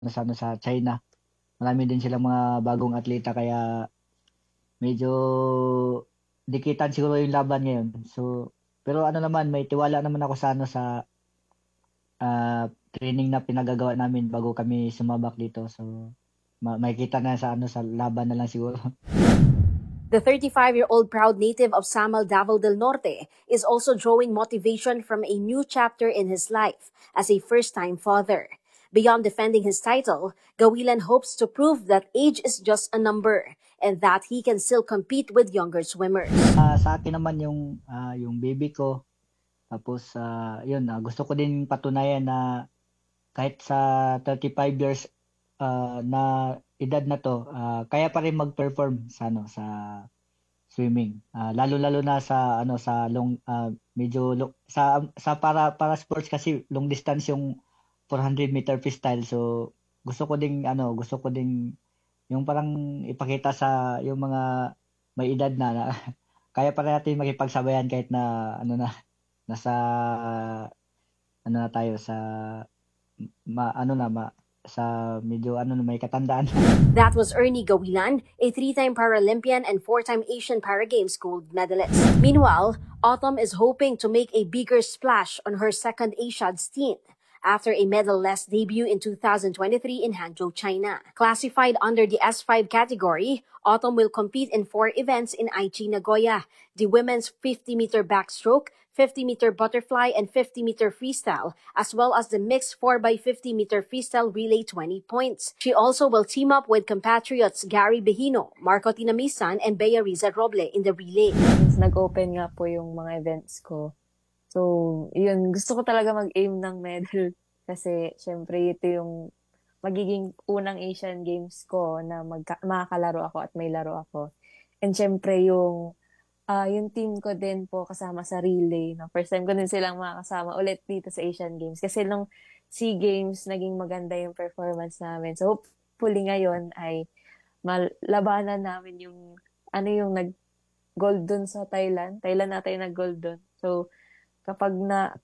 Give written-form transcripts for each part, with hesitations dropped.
sa China. Marami din silang mga bagong atleta kaya medyo dikitan siguro yung laban ngayon. So, pero ano naman, may tiwala naman ako sa training na pinagagawa namin bago kami sumabak dito. So, makikita na sa laban na lang siguro. The 35-year-old proud native of Samal, Davao del Norte is also drawing motivation from a new chapter in his life as a first-time father. Beyond defending his title, Gawilan hopes to prove that age is just a number and that he can still compete with younger swimmers. Sa akin naman yung baby ko, tapos gusto ko din patunayan na kahit sa 35 years na edad na to, kaya pa rin mag-perform sa swimming. Lalo-lalo na sa long para sports kasi long distance yung 400 meter freestyle. So gusto ko ding yung parang ipakita sa yung mga may edad na kaya pa rin natin makipagsabayan kahit na nasa na tayo sa sa medyo may katandaan. That was Ernie Gawilan, a 3-time Paralympian and 4-time Asian Paragames gold medalist. Meanwhile, Autumn is hoping to make a bigger splash on her second Asian stint after a medal-less debut in 2023 in Hangzhou, China. Classified under the S5 category, Autumn will compete in 4 events in Aichi, Nagoya: the women's 50-meter backstroke, 50-meter butterfly, and 50-meter freestyle, as well as the mixed 4x50-meter freestyle relay 20 points. She also will team up with compatriots Gary Behino, Marco Tinamisan, and Bea Riza Roble in the relay. Since nag-open nga po yung mga events ko, so yun, gusto ko talaga mag-aim ng medal kasi syempre ito yung magiging unang Asian Games ko na makakalaro ako at may laro ako. And syempre yung team ko din po kasama sa relay. No? First time ko din silang makakasama ulit dito sa Asian Games. Kasi nung SEA Games, naging maganda yung performance namin. So hopefully ngayon ay malabanan namin yung nag-gold dun sa Thailand. Thailand natin yung nag-gold dun. So kapag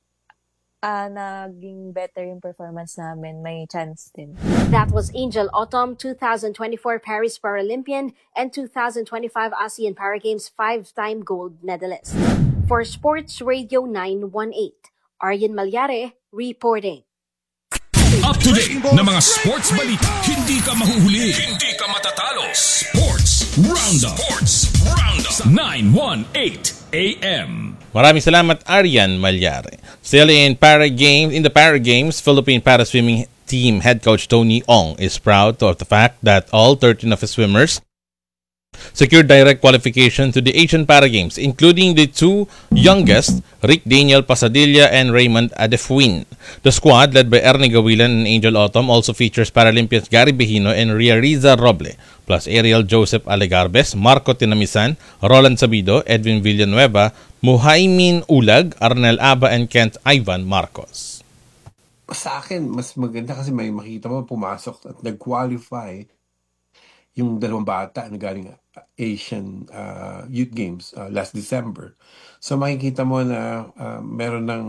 naging better yung performance namin, may chance din. That was Angel Autumn, 2024 Paris Paralympian and 2025 ASEAN Paragames 5-time gold medalist. For Sports Radio 918, Aryan Malyare reporting. Up to date na mga sports balita. Hindi ka mahuhuli. Hindi ka matatalo. Sports Roundup. Sports Roundup. 918 AM. Maraming salamat, Aryan Malyare. Still in the Para Games, Philippine Para Swimming Team head coach Tony Ong is proud of the fact that all 13 of his swimmers secured direct qualification to the Asian Para Games, including the 2 youngest, Rick Daniel Pasadilla and Raymond Adefuin. The squad, led by Ernie Gawilan and Angel Autumn, also features Paralympians Gary Behino and Ria Riza Roble, plus Ariel Joseph Alegarbes, Marco Tinamisan, Roland Sabido, Edwin Villanueva, Muhaimin Ulag, Arnel Aba, and Kent Ivan Marcos. Sa akin, mas maganda kasi may makita mo pumasok at nag-qualify yung dalawang bata na galing Asian Youth Games last December. So makikita mo na meron ng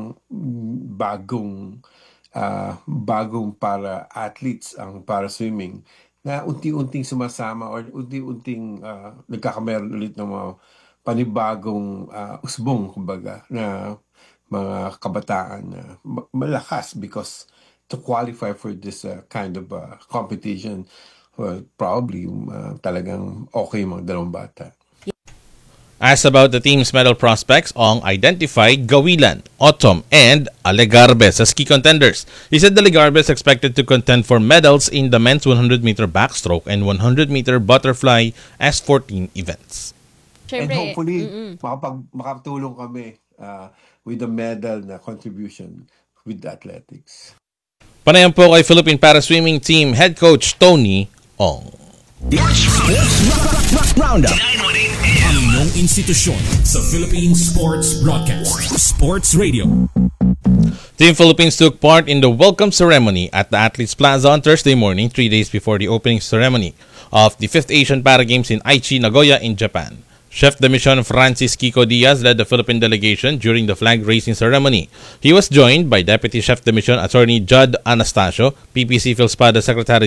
bagong para athletes ang para swimming na unti-unting sumasama or unti-unting nagkakameron ulit ng mga panibagong usbong, kumbaga, na mga kabataan na malakas because to qualify for this kind of competition, well, probably talagang okay mga dalawang bata. Asked about the team's medal prospects, Ong identified Gawilan, Autumn, and Alegarbes as key contenders. He said the Alegarbes expected to contend for medals in the men's 100-meter backstroke and 100-meter butterfly S14 events. And hopefully, makatulong kami with the medal na contribution with the athletics. Panayan po kay Philippine Para Swimming Team head coach Tony Ong. Roundup. 918 AM. Ang inyong institusyon sa Philippine Sports Broadcast. Sports Radio. Team Philippines took part in the welcome ceremony at the Athletes Plaza on Thursday morning, 3 days before the opening ceremony of the 5th Asian Para Games in Aichi, Nagoya in Japan. Chef de Mission Francis Kiko Diaz led the Philippine delegation during the flag raising ceremony. He was joined by Deputy Chef de Mission Attorney Judd Anastasio, PPC Philspada Secretary